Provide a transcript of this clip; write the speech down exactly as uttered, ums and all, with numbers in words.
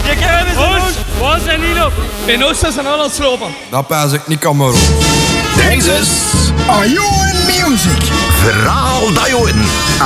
Je kent het eens. Waar zijn die nog? In Oosten zijn al aan het slopen. Dat pijs ik niet kan maar op. Deze is Ajoen Music. Verhaal dat je hoort.